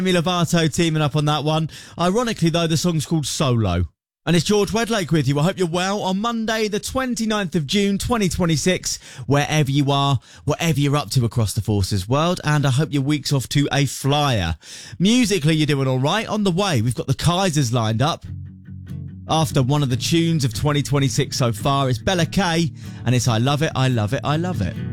Demi Lovato teaming up on that one. Ironically, though, the song's called Solo. And it's George Wedlake with you. I hope you're well on Monday, the 29th of June, 2026, wherever you are, whatever you're up to across the Forces world. And I hope your week's off to a flyer. Musically, you're doing all right. On the way, we've got the Kaisers lined up. After one of the tunes of 2026 so far, it's Bella K, and it's I Love It, I Love It, I Love It.